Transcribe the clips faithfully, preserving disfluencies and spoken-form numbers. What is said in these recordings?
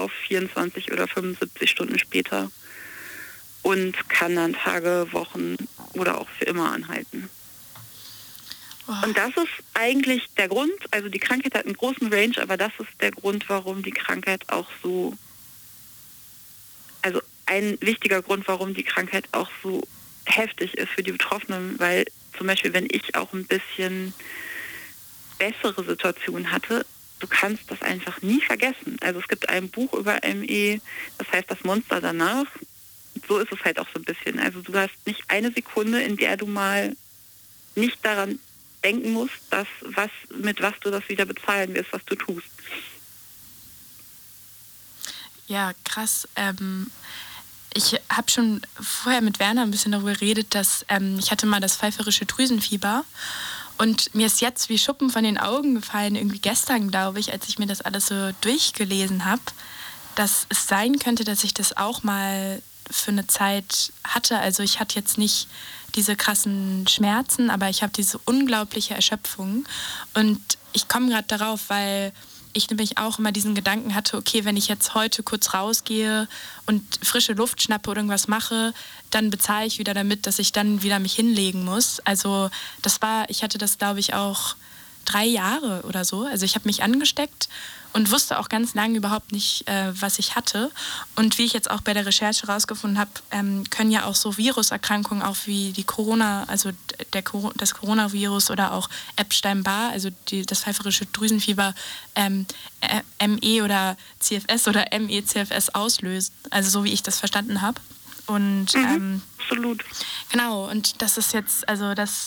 auf vierundzwanzig oder fünfundsiebzig Stunden später und kann dann Tage, Wochen oder auch für immer anhalten. Oh. Und das ist eigentlich der Grund, also die Krankheit hat einen großen Range, aber das ist der Grund, warum die Krankheit auch so, also ein wichtiger Grund, warum die Krankheit auch so heftig ist für die Betroffenen, weil zum Beispiel, wenn ich auch ein bisschen bessere Situationen hatte, du kannst das einfach nie vergessen. Also es gibt ein Buch über M E, das heißt Das Monster danach. So ist es halt auch so ein bisschen. Also du hast nicht eine Sekunde, in der du mal nicht daran denken musst, dass was, mit was du das wieder bezahlen wirst, was du tust. Ja, krass. Ähm, ich habe schon vorher mit Werner ein bisschen darüber geredet, dass ähm, ich hatte mal das pfeiferische Drüsenfieber. Und mir ist jetzt wie Schuppen von den Augen gefallen, irgendwie gestern, glaube ich, als ich mir das alles so durchgelesen habe, dass es sein könnte, dass ich das auch mal für eine Zeit hatte. Also ich hatte jetzt nicht diese krassen Schmerzen, aber ich habe diese unglaubliche Erschöpfung. Und ich komme gerade darauf, weil ich nämlich auch immer diesen Gedanken hatte, okay, wenn ich jetzt heute kurz rausgehe und frische Luft schnappe oder irgendwas mache, dann bezahle ich wieder damit, dass ich dann wieder mich hinlegen muss. Also das war, ich hatte das, glaube ich, auch drei Jahre oder so. Also ich habe mich angesteckt und wusste auch ganz lange überhaupt nicht, äh, was ich hatte. Und wie ich jetzt auch bei der Recherche rausgefunden habe, ähm, können ja auch so Viruserkrankungen, auch wie die Corona, also der, das Coronavirus oder auch Epstein-Barr, also die, das pfeiferische Drüsenfieber, ähm, M E oder C F S oder M E C F S auslösen. Also so wie ich das verstanden habe. Und mhm, ähm, absolut. Genau, und das ist jetzt, also das,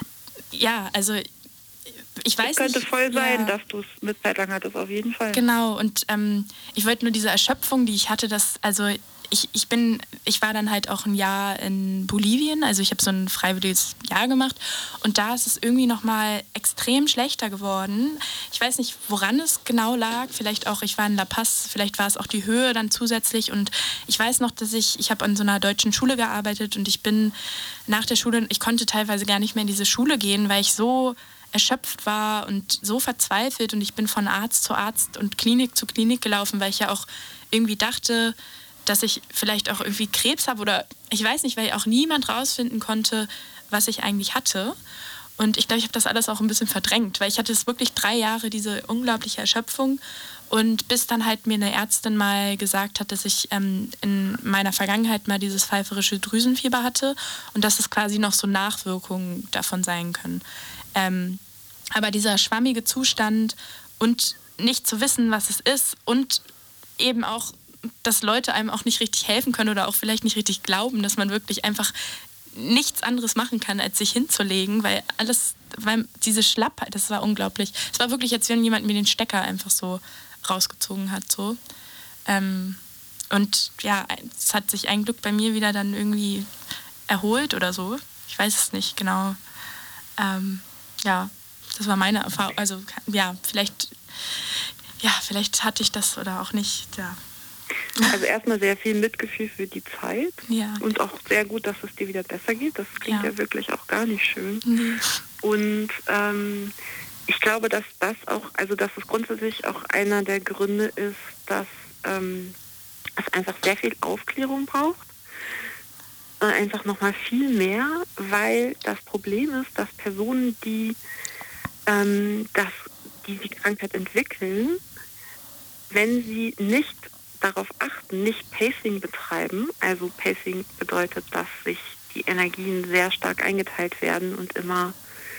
ja, also ich weiß nicht. Es könnte nicht, voll sein, ja, dass du es eine Zeit lang hattest, auf jeden Fall. Genau, und ähm, ich wollte nur diese Erschöpfung, die ich hatte, dass, also ich, ich bin, ich war dann halt auch ein Jahr in Bolivien, also ich habe so ein freiwilliges Jahr gemacht und da ist es irgendwie nochmal extrem schlechter geworden. Ich weiß nicht, woran es genau lag, vielleicht auch, ich war in La Paz, vielleicht war es auch die Höhe dann zusätzlich und ich weiß noch, dass ich, ich habe an so einer deutschen Schule gearbeitet und ich bin nach der Schule, ich konnte teilweise gar nicht mehr in diese Schule gehen, weil ich so erschöpft war und so verzweifelt und ich bin von Arzt zu Arzt und Klinik zu Klinik gelaufen, weil ich ja auch irgendwie dachte, dass ich vielleicht auch irgendwie Krebs habe oder ich weiß nicht, weil auch niemand rausfinden konnte, was ich eigentlich hatte. Und ich glaube, ich habe das alles auch ein bisschen verdrängt, weil ich hatte es wirklich drei Jahre, diese unglaubliche Erschöpfung und bis dann halt mir eine Ärztin mal gesagt hat, dass ich ähm, in meiner Vergangenheit mal dieses pfeiferische Drüsenfieber hatte und dass es quasi noch so Nachwirkungen davon sein können. Ähm, aber dieser schwammige Zustand und nicht zu wissen, was es ist und eben auch, dass Leute einem auch nicht richtig helfen können oder auch vielleicht nicht richtig glauben, dass man wirklich einfach nichts anderes machen kann, als sich hinzulegen, weil alles, weil diese Schlappheit, das war unglaublich. Es war wirklich, als wenn jemand mir den Stecker einfach so rausgezogen hat, so. Ähm, und ja, es hat sich ein Glück bei mir wieder dann irgendwie erholt oder so. Ich weiß es nicht genau. Ähm, ja, das war meine Erfahrung. Also ja, vielleicht, ja, vielleicht hatte ich das oder auch nicht, ja. Also erstmal sehr viel Mitgefühl für die Zeit ja. und auch sehr gut, dass es dir wieder besser geht. Das klingt ja, ja wirklich auch gar nicht schön. Nee. Und ähm, ich glaube, dass das auch, also dass es grundsätzlich auch einer der Gründe ist, dass ähm, es einfach sehr viel Aufklärung braucht. Einfach nochmal viel mehr, weil das Problem ist, dass Personen, die, ähm, das, die die Krankheit entwickeln, wenn sie nicht darauf achten, nicht Pacing betreiben, also Pacing bedeutet, dass sich die Energien sehr stark eingeteilt werden und immer,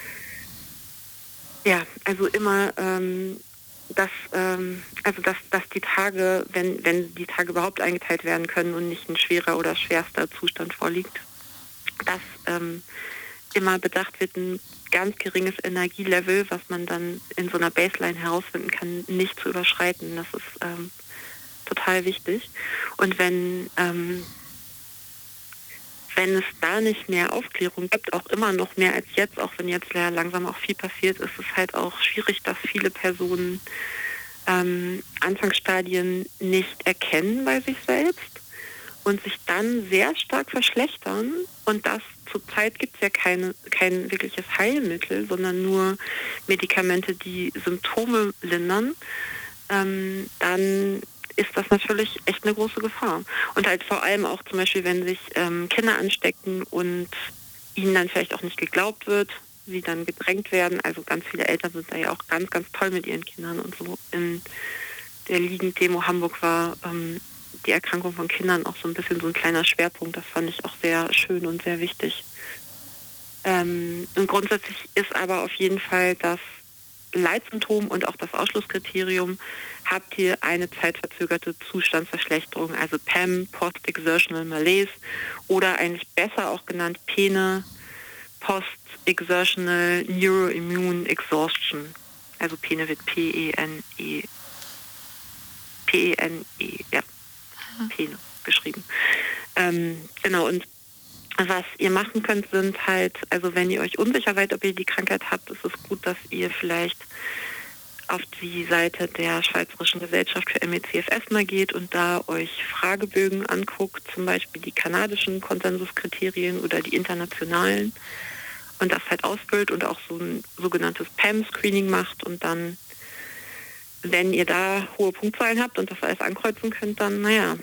ja, also immer, ähm, dass, ähm, also dass, dass die Tage, wenn, wenn die Tage überhaupt eingeteilt werden können und nicht ein schwerer oder schwerster Zustand vorliegt, dass ähm, immer bedacht wird, ein ganz geringes Energielevel, was man dann in so einer Baseline herausfinden kann, nicht zu überschreiten. Das ist ähm, total wichtig. Und wenn ähm, wenn es da nicht mehr Aufklärung gibt, auch immer noch mehr als jetzt, auch wenn jetzt ja langsam auch viel passiert, ist es halt auch schwierig, dass viele Personen ähm, Anfangsstadien nicht erkennen bei sich selbst und sich dann sehr stark verschlechtern. Und das zurzeit gibt es ja keine, kein wirkliches Heilmittel, sondern nur Medikamente, die Symptome lindern. Ähm, dann ist das natürlich echt eine große Gefahr. Und halt vor allem auch zum Beispiel, wenn sich ähm, Kinder anstecken und ihnen dann vielleicht auch nicht geglaubt wird, sie dann gedrängt werden. Also ganz viele Eltern sind da ja auch ganz, ganz toll mit ihren Kindern und so. In der Liegen-Demo Hamburg war ähm, die Erkrankung von Kindern auch so ein bisschen so ein kleiner Schwerpunkt. Das fand ich auch sehr schön und sehr wichtig. Ähm, und grundsätzlich ist aber auf jeden Fall das Leitsymptom und auch das Ausschlusskriterium, habt ihr eine zeitverzögerte Zustandsverschlechterung, also P E M, Post-Exertional Malaise, oder eigentlich besser auch genannt P E N E, Post-Exertional Neuroimmune Exhaustion. Also P E N E wird P E N E, P E N E, ja, P E N E geschrieben. Ähm, genau, und was ihr machen könnt, sind halt, also wenn ihr euch unsicher seid, ob ihr die Krankheit habt, ist es gut, dass ihr vielleicht auf die Seite der Schweizerischen Gesellschaft für M E C F S mal geht und da euch Fragebögen anguckt, zum Beispiel die kanadischen Konsensuskriterien oder die internationalen, und das halt ausfüllt und auch so ein sogenanntes P E M-Screening macht, und dann, wenn ihr da hohe Punktzahlen habt und das alles ankreuzen könnt, dann, naja,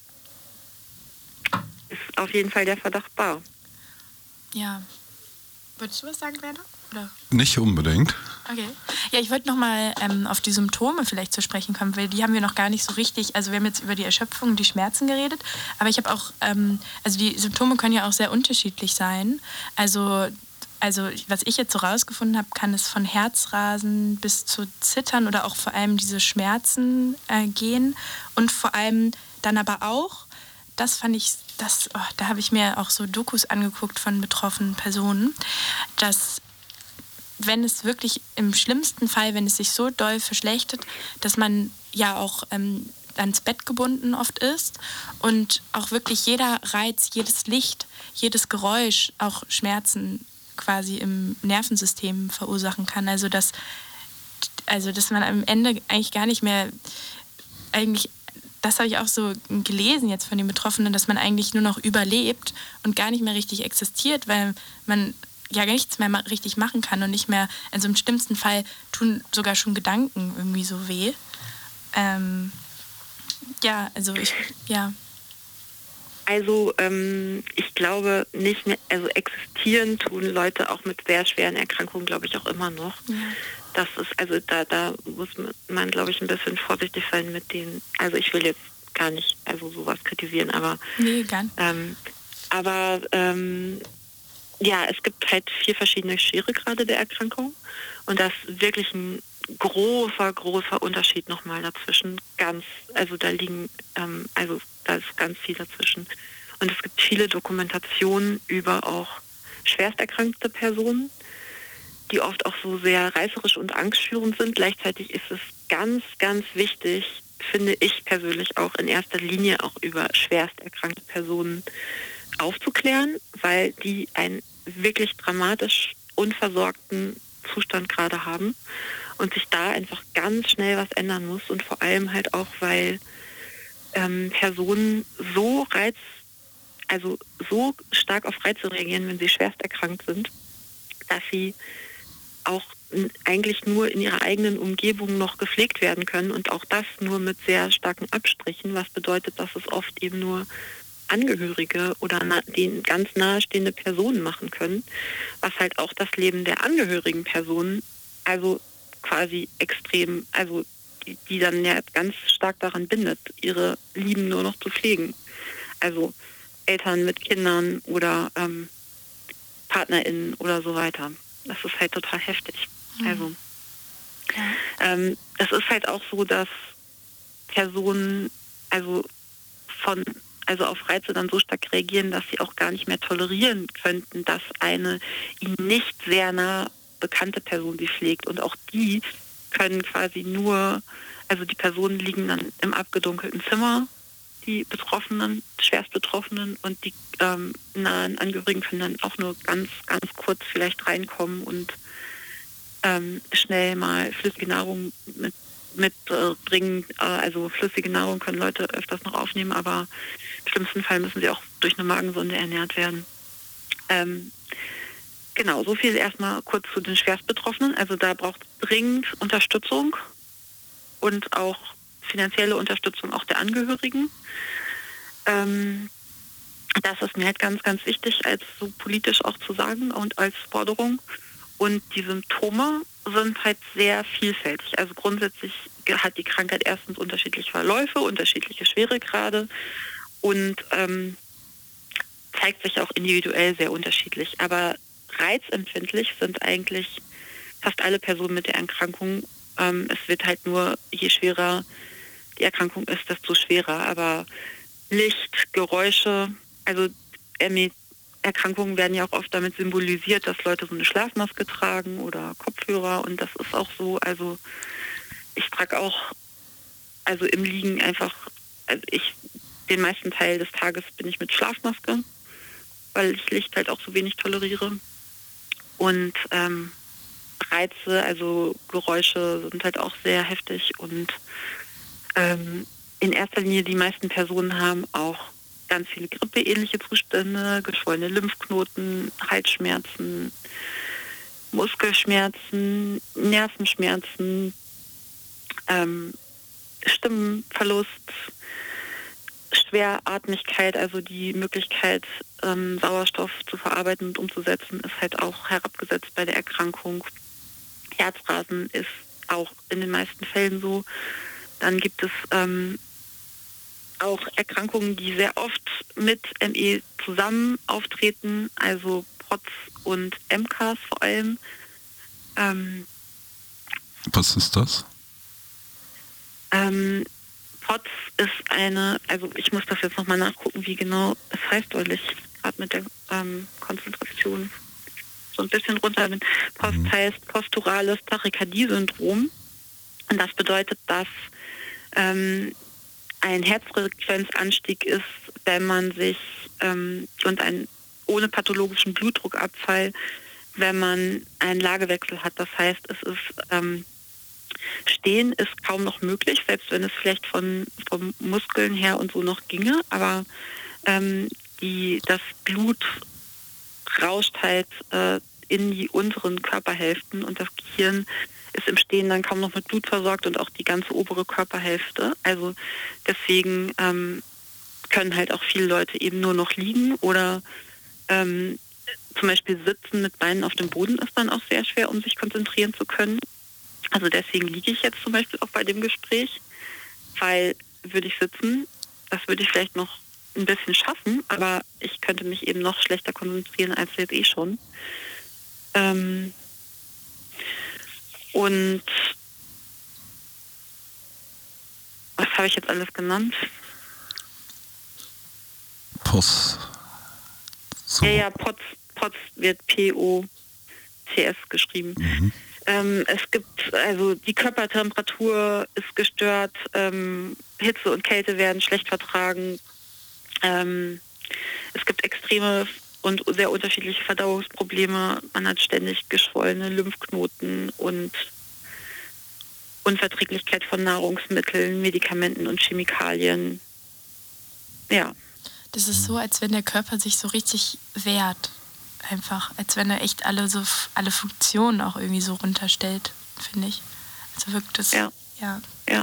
ist auf jeden Fall der Verdacht bar. Ja. Wolltest du was sagen, Werner? Oder? Nicht unbedingt. Okay. Ja, ich wollte nochmal ähm, auf die Symptome vielleicht zu sprechen kommen, weil die haben wir noch gar nicht so richtig, also wir haben jetzt über die Erschöpfung und die Schmerzen geredet, aber ich habe auch, ähm, also die Symptome können ja auch sehr unterschiedlich sein. Also, also was ich jetzt so rausgefunden habe, kann es von Herzrasen bis zu Zittern oder auch vor allem diese Schmerzen äh, gehen, und vor allem dann aber auch, das fand ich, das, oh, da habe ich mir auch so Dokus angeguckt von betroffenen Personen, dass wenn es wirklich im schlimmsten Fall, wenn es sich so doll verschlechtert, dass man ja auch ähm, ans Bett gebunden oft ist und auch wirklich jeder Reiz, jedes Licht, jedes Geräusch auch Schmerzen quasi im Nervensystem verursachen kann. Also dass, also dass man am Ende eigentlich gar nicht mehr, eigentlich, das habe ich auch so gelesen jetzt von den Betroffenen, dass man eigentlich nur noch überlebt und gar nicht mehr richtig existiert, weil man ja gar nichts mehr ma- richtig machen kann und nicht mehr, also im schlimmsten Fall tun sogar schon Gedanken irgendwie so weh. Ähm, ja, also ich, ja. Also ähm, ich glaube nicht mehr, also existieren tun Leute auch mit sehr schweren Erkrankungen, glaube ich, auch immer noch. Ja. Das ist, also da, da muss man, glaube ich, ein bisschen vorsichtig sein mit den, also ich will jetzt gar nicht, also sowas kritisieren, aber Nee, gar nicht. Ähm, aber ähm, ja, es gibt halt vier verschiedene Schweregrade der Erkrankung, und das ist wirklich ein großer, großer Unterschied nochmal dazwischen. Ganz, also da liegen, ähm, also da ist ganz viel dazwischen. Und es gibt viele Dokumentationen über auch schwersterkrankte Personen, die oft auch so sehr reißerisch und angstschürend sind. Gleichzeitig ist es ganz, ganz wichtig, finde ich persönlich auch in erster Linie auch über schwersterkrankte Personen aufzuklären, weil die einen wirklich dramatisch unversorgten Zustand gerade haben und sich da einfach ganz schnell was ändern muss, und vor allem halt auch, weil ähm, Personen so reiz, also so stark auf Reize reagieren, wenn sie schwerst erkrankt sind, dass sie auch eigentlich nur in ihrer eigenen Umgebung noch gepflegt werden können, und auch das nur mit sehr starken Abstrichen, was bedeutet, dass es oft eben nur Angehörige oder na, die ganz nahestehende Personen machen können, was halt auch das Leben der angehörigen Personen, also quasi extrem, also die, die dann ja ganz stark daran bindet, ihre Lieben nur noch zu pflegen. Also Eltern mit Kindern oder ähm, PartnerInnen oder so weiter. Das ist halt total heftig. Mhm. Also ähm, es ist halt auch so, dass Personen also von also auf Reize dann so stark reagieren, dass sie auch gar nicht mehr tolerieren könnten, dass eine ihnen nicht sehr nah bekannte Person sie pflegt. Und auch die können quasi nur, also die Personen liegen dann im abgedunkelten Zimmer, die Betroffenen, schwerst Betroffenen, und die ähm, nahen Angehörigen können dann auch nur ganz, ganz kurz vielleicht reinkommen und ähm, schnell mal flüssige Nahrung mit mitbringen. Äh, also flüssige Nahrung können Leute öfters noch aufnehmen, aber im schlimmsten Fall müssen sie auch durch eine Magensonde ernährt werden. Ähm, genau, so viel erstmal kurz zu den Schwerstbetroffenen. Also da braucht es dringend Unterstützung und auch finanzielle Unterstützung auch der Angehörigen. Ähm, das ist mir halt ganz, ganz wichtig, als so politisch auch zu sagen und als Forderung. Und die Symptome sind halt sehr vielfältig. Also grundsätzlich hat die Krankheit erstens unterschiedliche Verläufe, unterschiedliche Schweregrade und ähm, zeigt sich auch individuell sehr unterschiedlich. Aber reizempfindlich sind eigentlich fast alle Personen mit der Erkrankung. Ähm, es wird halt nur, je schwerer die Erkrankung ist, desto schwerer. Aber Licht, Geräusche, also Erkrankungen werden ja auch oft damit symbolisiert, dass Leute so eine Schlafmaske tragen oder Kopfhörer und das ist auch so. Also ich trage auch, also im Liegen einfach, also ich, den meisten Teil des Tages bin ich mit Schlafmaske, weil ich Licht halt auch so wenig toleriere. Und ähm, Reize, also Geräusche sind halt auch sehr heftig und ähm, in erster Linie die meisten Personen haben auch ganz viele grippeähnliche Zustände, geschwollene Lymphknoten, Halsschmerzen, Muskelschmerzen, Nervenschmerzen, ähm, Stimmenverlust, Schweratmigkeit, also die Möglichkeit, ähm, Sauerstoff zu verarbeiten und umzusetzen, ist halt auch herabgesetzt bei der Erkrankung. Herzrasen ist auch in den meisten Fällen so. Dann gibt es ähm, auch Erkrankungen, die sehr oft mit M E zusammen auftreten, also P O T S und M C A S vor allem. Ähm, Was ist das? Ähm, P O T S ist eine, also ich muss das jetzt nochmal nachgucken, wie genau es heißt, weil ich gerade mit der ähm, Konzentration so ein bisschen runter bin. P O T S mhm. heißt posturales Tachykardie-Syndrom. Und das bedeutet, dass ähm, ein Herzfrequenzanstieg ist, wenn man sich ähm, und ein ohne pathologischen Blutdruckabfall, wenn man einen Lagewechsel hat. Das heißt, es ist ähm, Stehen ist kaum noch möglich, selbst wenn es vielleicht von vom Muskeln her und so noch ginge, aber ähm, die das Blut rauscht halt äh, in die unteren Körperhälften und das Gehirn ist im Stehen dann kaum noch mit Blut versorgt und auch die ganze obere Körperhälfte. Also deswegen ähm, können halt auch viele Leute eben nur noch liegen oder ähm, zum Beispiel sitzen mit Beinen auf dem Boden ist dann auch sehr schwer, um sich konzentrieren zu können. Also deswegen liege ich jetzt zum Beispiel auch bei dem Gespräch, weil würde ich sitzen, das würde ich vielleicht noch ein bisschen schaffen, aber ich könnte mich eben noch schlechter konzentrieren als jetzt eh schon. Ähm, Und was habe ich jetzt alles genannt? P O T S. So. Ja, ja, P O T S, P O T S wird P O T S geschrieben. Mhm. Ähm, es gibt, also die Körpertemperatur ist gestört, ähm, Hitze und Kälte werden schlecht vertragen. Ähm, es gibt extreme und sehr unterschiedliche Verdauungsprobleme. Man hat ständig geschwollene Lymphknoten und Unverträglichkeit von Nahrungsmitteln, Medikamenten und Chemikalien. Ja. Das ist so, als wenn der Körper sich so richtig wehrt. Einfach, als wenn er echt alle so alle Funktionen auch irgendwie so runterstellt, finde ich. Also wirkt das. Ja. Ja. ja.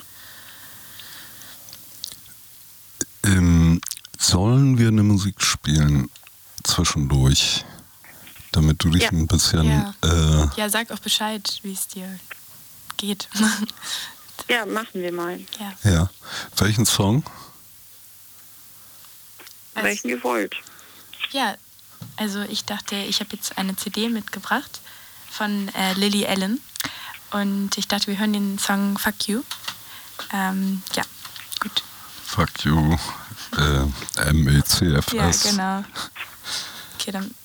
Ähm, sollen wir eine Musik spielen zwischendurch, damit du dich ja. ein bisschen... Ja. Äh, ja, sag auch Bescheid, wie es dir geht. Ja, machen wir mal. Ja. ja. Welchen Song? Also, welchen ihr wollt. Ja, also ich dachte, ich habe jetzt eine C D mitgebracht von äh, Lily Allen und ich dachte, wir hören den Song Fuck You. Ähm, ja, gut. Fuck You, äh, M E C F S. Ja, genau. Okay, dann